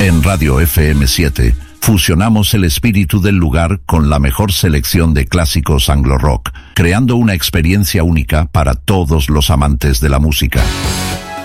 En Radio FM7 fusionamos el espíritu del lugar con la mejor selección de clásicos anglo-rock, creando una experiencia única para todos los amantes de la música.